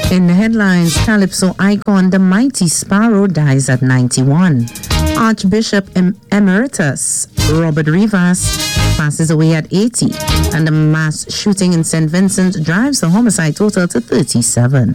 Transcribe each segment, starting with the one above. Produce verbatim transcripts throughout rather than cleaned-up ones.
In the headlines, Calypso icon The Mighty Sparrow dies at ninety-one. Archbishop em- Emeritus Robert Rivas passes away at eighty. And the mass shooting in Saint Vincent drives the homicide total to thirty-seven.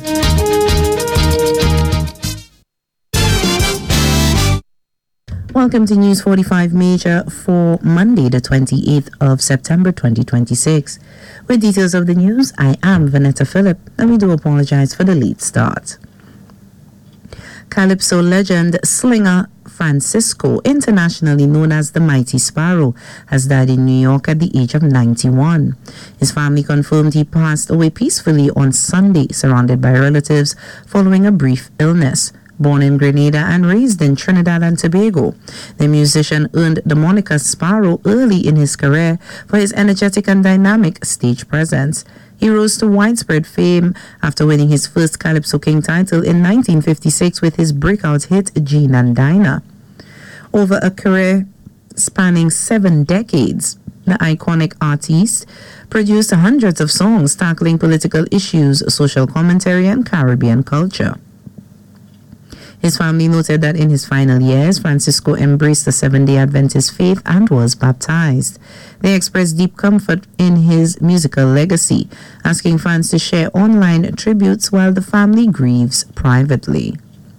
Welcome to News forty-five Major for Monday, the twenty-eighth of September, twenty twenty-six. With details of the news, I am Vanetta Phillip, and we do apologize for the late start. Calypso legend Slinger Francisco, internationally known as the Mighty Sparrow, has died in New York at the age of ninety-one. His family confirmed he passed away peacefully on Sunday, surrounded by relatives following a brief illness. Born in Grenada and raised in Trinidad and Tobago, the musician earned the moniker Sparrow early in his career for his energetic and dynamic stage presence. He rose to widespread fame after winning his first Calypso King title in nineteen fifty-six with his breakout hit Gene and Dinah. Over a career spanning seven decades, the iconic artiste produced hundreds of songs tackling political issues, social commentary, and Caribbean culture. His family noted that in his final years, Francisco embraced the Seventh-day Adventist faith and was baptized. They expressed deep comfort in his musical legacy, asking fans to share online tributes while the family grieves privately.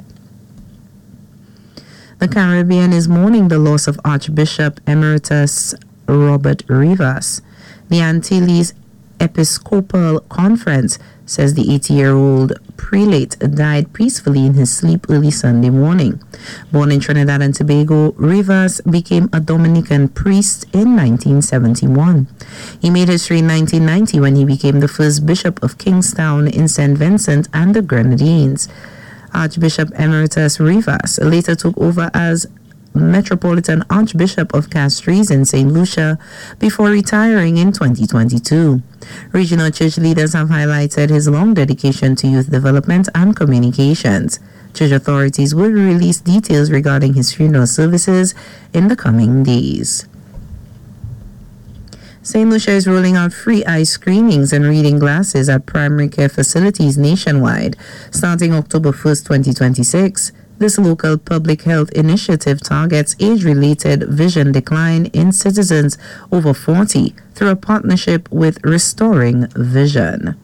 The Caribbean is mourning the loss of Archbishop Emeritus Robert Rivas. The Antilles Episcopal Conference says the eighty-year-old prelate died peacefully in his sleep early Sunday morning. Born in Trinidad and Tobago, Rivas became a Dominican priest in nineteen seventy-one. He made history in nineteen ninety when he became the first bishop of Kingstown in Saint Vincent and the Grenadines. Archbishop Emeritus Rivas later took over as Metropolitan Archbishop of Castries in Saint Lucia before retiring in twenty twenty-two. Regional church leaders have highlighted his long dedication to youth development and communications. Church authorities will release details regarding his funeral services in the coming days. Saint Lucia is rolling out free eye screenings and reading glasses at primary care facilities nationwide starting October first, twenty twenty-six. This local public health initiative targets age-related vision decline in citizens over forty through a partnership with Restoring Vision.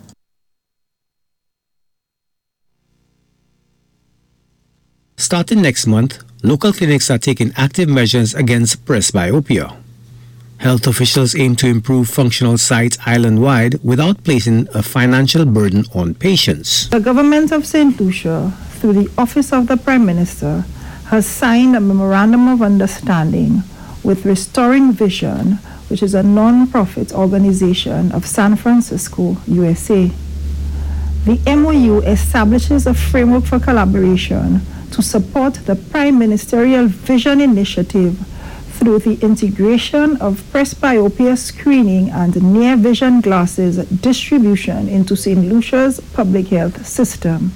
Starting next month, local clinics are taking active measures against presbyopia. Health officials aim to improve functional sight island-wide without placing a financial burden on patients. The government of Saint Lucia, through the Office of the Prime Minister, has signed a Memorandum of Understanding with Restoring Vision, which is a non-profit organization of San Francisco, U S A. The M O U establishes a framework for collaboration to support the Prime Ministerial Vision Initiative through the integration of presbyopia screening and near vision glasses distribution into Saint Lucia's public health system.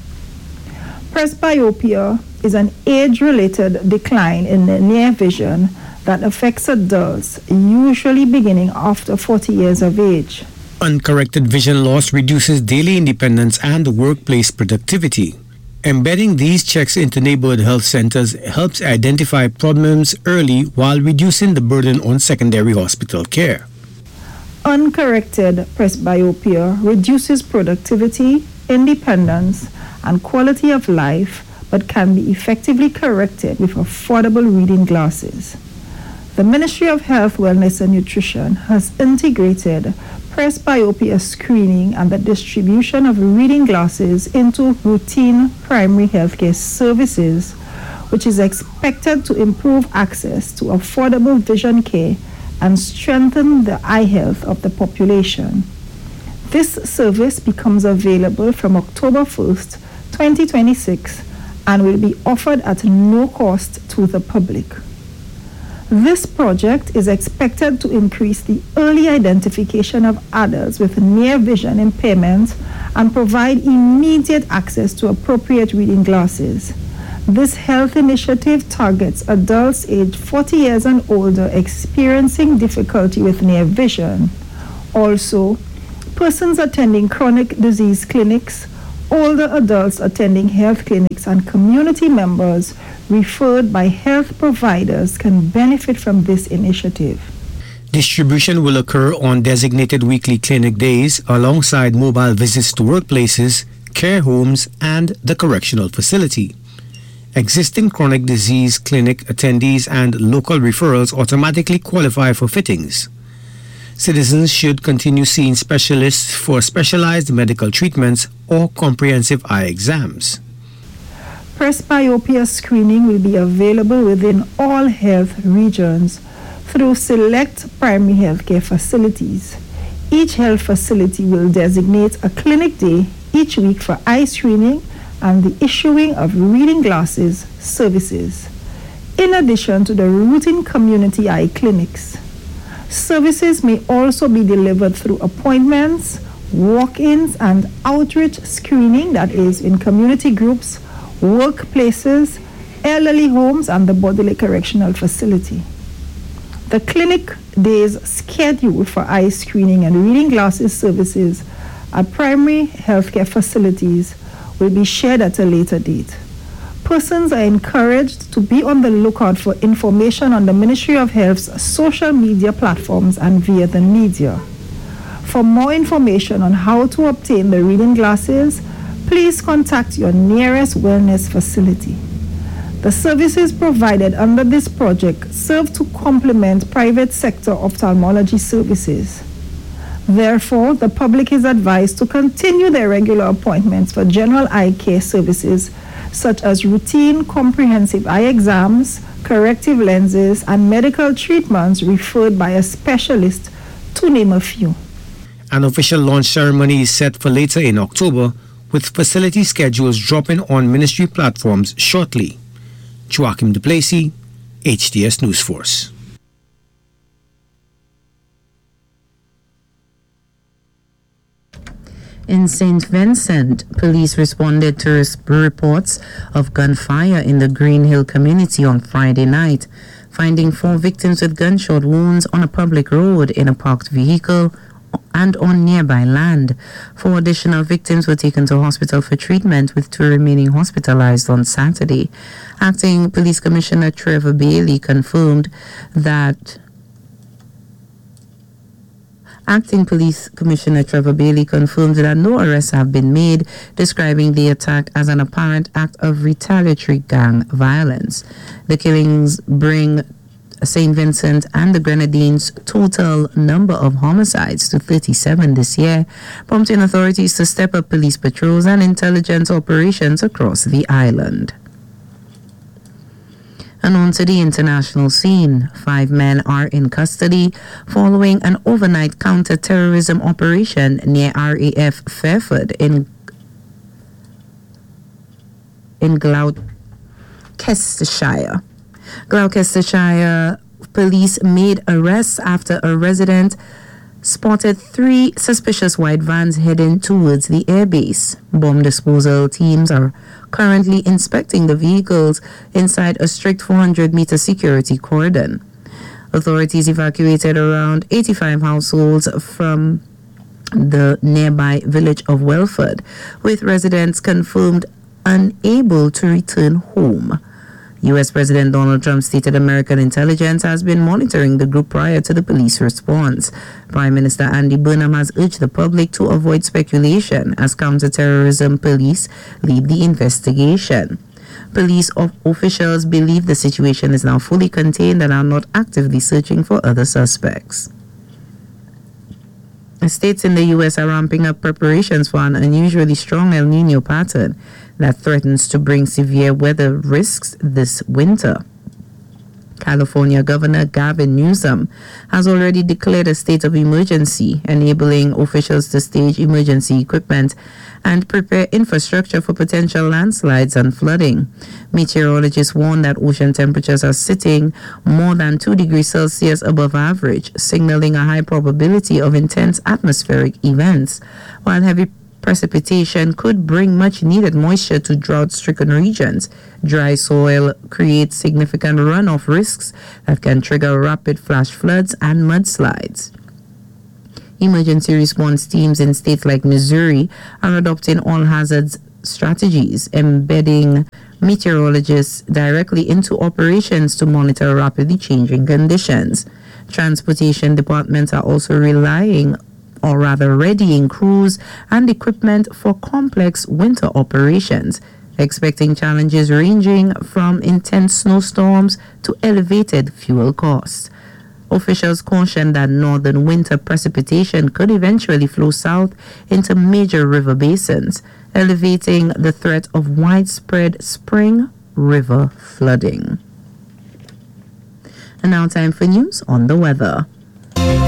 Presbyopia is an age-related decline in near vision that affects adults, usually beginning after forty years of age. Uncorrected vision loss reduces daily independence and workplace productivity. Embedding these checks into neighborhood health centers helps identify problems early while reducing the burden on secondary hospital care. Uncorrected presbyopia reduces productivity, independence, and quality of life, but can be effectively corrected with affordable reading glasses. The Ministry of Health, Wellness and Nutrition has integrated presbyopia screening and the distribution of reading glasses into routine primary healthcare services, which is expected to improve access to affordable vision care and strengthen the eye health of the population. This service becomes available from October first, twenty twenty-six, and will be offered at no cost to the public. This project is expected to increase the early identification of adults with near vision impairment and provide immediate access to appropriate reading glasses. This health initiative targets adults aged forty years and older experiencing difficulty with near vision. Also, persons attending chronic disease clinics older adults attending health clinics, and community members referred by health providers can benefit from this initiative. Distribution will occur on designated weekly clinic days alongside mobile visits to workplaces, care homes, and the correctional facility. Existing chronic disease clinic attendees and local referrals automatically qualify for fittings. Citizens should continue seeing specialists for specialized medical treatments or comprehensive eye exams. Presbyopia screening will be available within all health regions through select primary healthcare facilities. Each health facility will designate a clinic day each week for eye screening and the issuing of reading glasses services, in addition to the routine community eye clinics. Services may also be delivered through appointments, walk-ins, and outreach screening, that is, in community groups, workplaces, elderly homes, and the Bodley Correctional Facility. The clinic days scheduled for eye screening and reading glasses services at primary healthcare facilities will be shared at a later date. Persons are encouraged to be on the lookout for information on the Ministry of Health's social media platforms and via the media. For more information on how to obtain the reading glasses, please contact your nearest wellness facility. The services provided under this project serve to complement private sector ophthalmology services. Therefore, the public is advised to continue their regular appointments for general eye care services such as routine comprehensive eye exams, corrective lenses, and medical treatments referred by a specialist, to name a few. An official launch ceremony is set for later in October, with facility schedules dropping on ministry platforms shortly. Joachim Duplessis, H D S News Force. In Saint Vincent, police responded to reports of gunfire in the Green Hill community on Friday night, finding four victims with gunshot wounds on a public road in a parked vehicle and on nearby land. Four additional victims were taken to hospital for treatment, with two remaining hospitalized on Saturday. Acting Police Commissioner Trevor Bailey confirmed that Acting Police Commissioner Trevor Bailey confirmed that no arrests have been made, describing the attack as an apparent act of retaliatory gang violence. The killings bring Saint Vincent and the Grenadines' total number of homicides to thirty-seven this year, prompting authorities to step up police patrols and intelligence operations across the island. And on to the international scene. Five men are in custody following an overnight counter-terrorism operation near R A F Fairford in, in Gloucestershire. Gloucestershire police made arrests after a resident spotted three suspicious white vans heading towards the airbase. Bomb disposal teams are currently inspecting the vehicles inside a strict four hundred meter security cordon. Authorities evacuated around eighty-five households from the nearby village of Welford, with residents confirmed unable to return home. U S President Donald Trump stated American intelligence has been monitoring the group prior to the police response. Prime Minister Andy Burnham has urged the public to avoid speculation as counterterrorism police lead the investigation. Police officials believe the situation is now fully contained and are not actively searching for other suspects. States in the U S are ramping up preparations for an unusually strong El Nino pattern that threatens to bring severe weather risks this winter. California Governor Gavin Newsom has already declared a state of emergency, enabling officials to stage emergency equipment and prepare infrastructure for potential landslides and flooding. Meteorologists warn that ocean temperatures are sitting more than two degrees Celsius above average, signaling a high probability of intense atmospheric events, while heavy precipitation could bring much-needed moisture to drought-stricken regions. Dry soil creates significant runoff risks that can trigger rapid flash floods and mudslides. Emergency response teams in states like Missouri are adopting all hazards strategies, embedding meteorologists directly into operations to monitor rapidly changing conditions. Transportation departments are also relying, or rather readying, crews and equipment for complex winter operations, expecting challenges ranging from intense snowstorms to elevated fuel costs. Officials caution that northern winter precipitation could eventually flow south into major river basins, elevating the threat of widespread spring river flooding. And now time for news on the weather.